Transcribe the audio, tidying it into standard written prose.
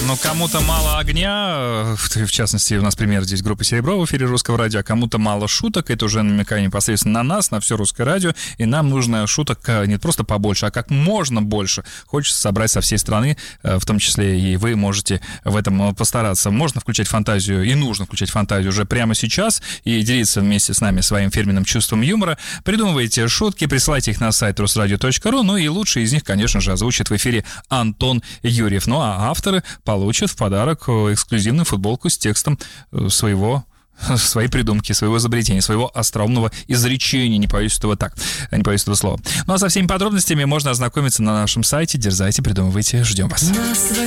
Но кому-то мало огня, в частности, у нас пример здесь группы «Серебро» в эфире Русского радио, а кому-то мало шуток, это уже намекание непосредственно на нас, на все Русское радио, и нам нужно шуток не просто побольше, а как можно больше. Хочется собрать со всей страны, в том числе и вы можете в этом постараться. Можно включать фантазию, и нужно включать фантазию уже прямо сейчас, и делиться вместе с нами своим фирменным чувством юмора. Придумывайте шутки, присылайте их на сайт rusradio.ru, ну и лучшие из них, конечно же, озвучит в эфире Антон Юрьев. Ну а авторы получат в подарок эксклюзивную футболку с текстом своей придумки, своего изобретения, своего остроумного изречения, не боюсь этого слова. Ну а со всеми подробностями можно ознакомиться на нашем сайте. Дерзайте, придумывайте, ждем вас.